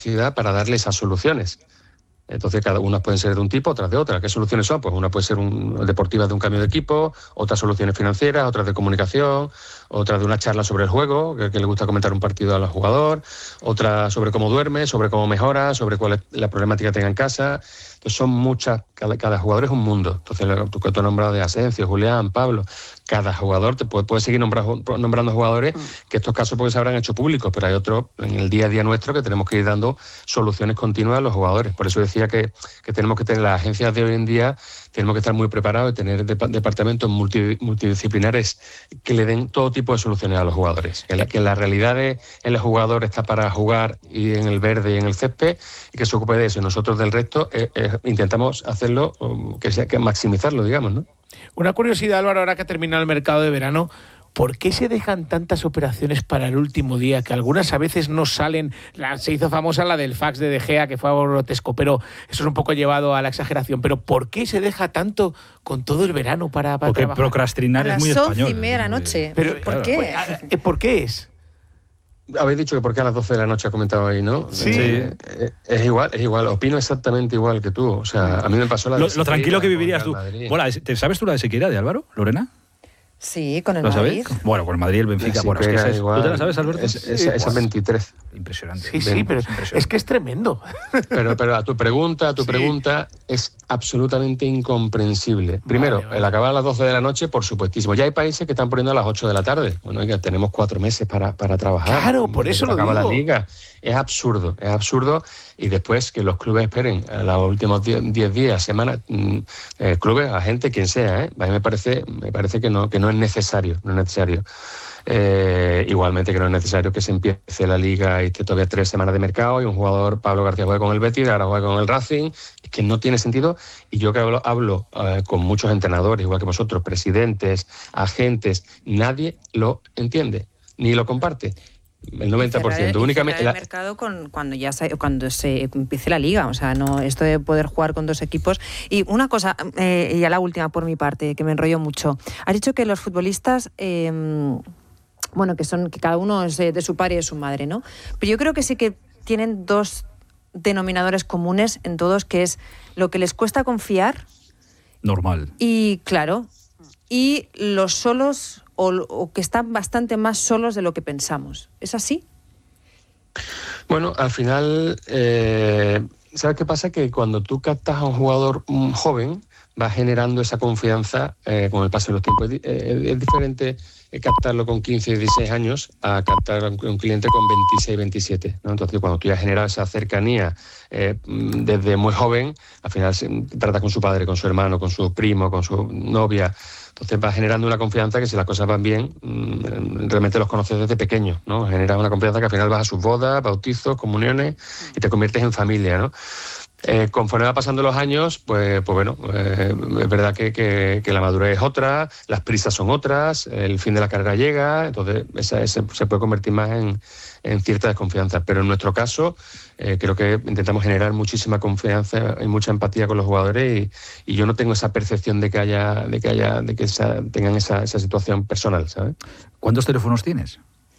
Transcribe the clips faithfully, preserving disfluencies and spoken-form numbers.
capacidad para darle esas soluciones. Entonces, cada unas pueden ser de un tipo, otras de otra. ¿Qué soluciones son? Pues una puede ser un, deportiva de un cambio de equipo, otras soluciones financieras, otras de comunicación, otras de una charla sobre el juego, que, que le gusta comentar un partido al jugador, otra sobre cómo duerme, sobre cómo mejora, sobre cuál es la problemática que tenga en casa. Entonces, son muchas, cada, cada jugador es un mundo. Entonces, tú que tú has nombrado de Asensio, Julián, Pablo, cada jugador, te puede, puede seguir nombrando, nombrando jugadores que estos casos porque se habrán hecho públicos, pero hay otros en el día a día nuestro que tenemos que ir dando soluciones continuas a los jugadores. Por eso decía que, que tenemos que tener las agencias de hoy en día, tenemos que estar muy preparados y tener de, departamentos multi, multidisciplinares que le den todo tipo de soluciones a los jugadores. Que la, que la realidad es el jugador está para jugar y en el verde y en el césped y que se ocupe de eso. Y nosotros del resto eh, eh, intentamos hacerlo, que sea que maximizarlo, digamos, ¿no? Una curiosidad, Álvaro, ahora que ha terminado el mercado de verano, ¿por qué se dejan tantas operaciones para el último día? Que algunas a veces no salen. La, se hizo famosa la del fax de De Gea, que fue grotesco, pero eso es un poco llevado a la exageración. Pero ¿por qué se deja tanto con todo el verano para, para Porque trabajar? procrastinar es muy español. A las once y media de la noche. Pero, ¿Por qué? ¿Por qué es? Habéis dicho que por qué a las doce de la noche ha comentado ahí, ¿no? Sí. Eh, eh, es igual, es igual. Opino exactamente igual que tú. O sea, a mí me pasó la Lo, de lo tranquilo que vivirías tú. Madrid. Bueno, ¿te sabes tú la de Sequeira de Álvaro, Lorena? Sí, con el ¿Lo sabes? Madrid. Bueno, con el Madrid y el Benfica. Sí, Bueno, es que esa es, igual. ¿tú te la sabes, Alberto? Es, es, esa es veintitrés. Impresionante. Sí, sí, pero es que es tremendo. Pero, pero a tu pregunta, a tu Sí. pregunta es absolutamente incomprensible. Primero, Vale, vale. el acabar a las doce de la noche, por supuestísimo. Ya hay países que están poniendo a las ocho de la tarde. Bueno, oiga, tenemos cuatro meses para, para trabajar. Claro, por eso lo acaba digo. la liga. Es absurdo, es absurdo. Y después que los clubes esperen a los últimos diez días, semanas, mmm, eh, clubes, agentes, quien sea, ¿eh? A mí me parece, me parece que no, que no es necesario, no es necesario. Eh, igualmente que no es necesario que se empiece la liga y esté todavía tres semanas de mercado y un jugador, Pablo García, juegue con el Betis, ahora juega con el Racing. Es que no tiene sentido. Y yo que hablo, hablo eh, con muchos entrenadores, igual que vosotros, presidentes, agentes, nadie lo entiende ni lo comparte. El noventa por ciento. Y Únicamente cerrar el la... mercado con, cuando ya se, cuando se empiece la liga, o sea, no esto de poder jugar con dos equipos. Y una cosa, eh, ya la última por mi parte, que me enrollo mucho. Has dicho que los futbolistas, eh, bueno, que son que cada uno es de su padre y de su madre, ¿no? Pero yo creo que sí que tienen dos denominadores comunes en todos, que es lo que les cuesta confiar. Normal. Y claro, y los solos o, o que están bastante más solos de lo que pensamos. ¿Es así? Bueno, al final, eh, ¿sabes qué pasa? Que cuando tú captas a un jugador un joven, va generando esa confianza eh, con el paso de los tiempos. Es, eh, es diferente captarlo con quince, dieciséis años a captar a un cliente con veintiséis, veintisiete, ¿no? Entonces, cuando tú ya has generado esa cercanía eh, desde muy joven, al final se trata con su padre, con su hermano, con su primo, con su novia. Entonces va generando una confianza que si las cosas van bien, realmente los conoces desde pequeños, ¿no? Genera una confianza que al final vas a sus bodas, bautizos, comuniones y te conviertes en familia, ¿no? Eh, conforme va pasando los años, pues, pues bueno, eh, es verdad que, que, que la madurez es otra, las prisas son otras, el fin de la carrera llega, entonces esa, esa se puede convertir más en, en cierta desconfianza. Pero en nuestro caso, eh, creo que intentamos generar muchísima confianza y mucha empatía con los jugadores y, y yo no tengo esa percepción de que haya, de que haya, de que esa, tengan esa, esa situación personal, ¿sabes? ¿Cuántos teléfonos tienes?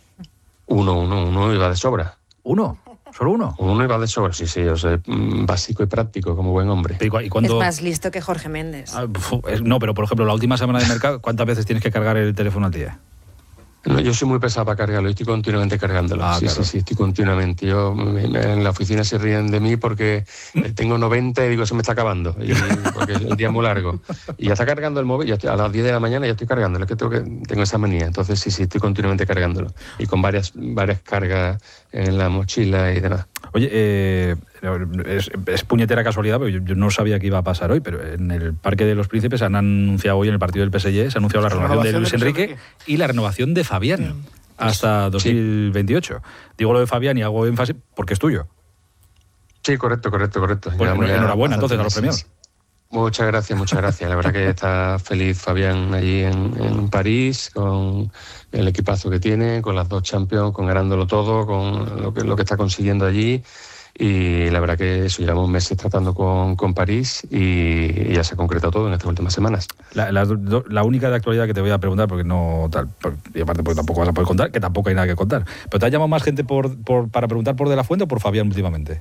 Uno, uno, uno y va de sobra. ¿Uno? ¿Solo uno? Uno y va de sobra, sí, sí, yo sé, básico y práctico como buen hombre. ¿Y cuándo... Es más listo que Jorge Méndez. Ah, no, pero por ejemplo, la última semana de mercado, ¿cuántas veces tienes que cargar el teléfono al día? No, yo soy muy pesado para cargarlo, estoy continuamente cargándolo. Ah, sí, claro. sí, sí, estoy continuamente. Yo en la oficina se ríen de mí porque tengo noventa y digo, se me está acabando, y, porque el día es muy largo. Y ya está cargando el móvil, ya estoy, a las diez de la mañana ya estoy cargándolo, es que tengo, que tengo esa manía. Entonces sí, sí, estoy continuamente cargándolo. Y con varias, varias cargas en la mochila y demás. Oye, eh, es, es puñetera casualidad, porque yo, yo no sabía que iba a pasar hoy, pero en el Parque de los Príncipes han anunciado hoy en el partido del P S G, se ha anunciado la renovación de Luis Enrique y la renovación de Fabián hasta dos mil veintiocho. Sí. Digo lo de Fabián y hago énfasis porque es tuyo. Sí, correcto, correcto, correcto. Pues ya, enhorabuena entonces a los premiados. Muchas gracias, muchas gracias. La verdad que está feliz Fabián allí en, en París, con el equipazo que tiene, con las dos Champions, con ganándolo todo, con lo que, lo que está consiguiendo allí. y la verdad que eso, llevamos meses tratando con, con París y, y ya se ha concretado todo en estas últimas semanas. La, la, la única de actualidad que te voy a preguntar, porque no tal, y aparte porque tampoco vas a poder contar, que tampoco hay nada que contar, pero ¿te ha llamado más gente por, por, para preguntar por De La Fuente o por Fabián últimamente?